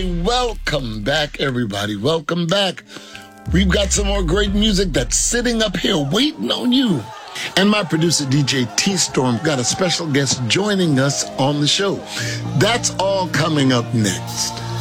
Hey, welcome back, everybody. Welcome back. We've got some more great music that's sitting up here waiting on you. And my producer, DJ T-Storm, got a special guest joining us on the show. That's all coming up next.